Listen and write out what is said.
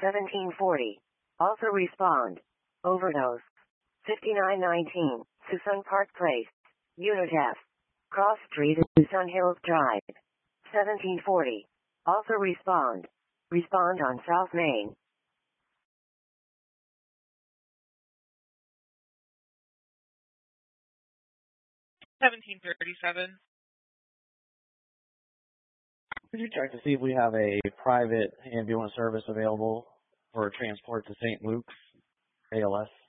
1740. Also respond. Overdose. 5919, Susun Park Place. Unit F. Cross Street, Susun Hills Drive. 1740. Also respond. Respond on South Main. 1737. Could you check to see if we have a private ambulance service available for transport to St. Luke's, ALS?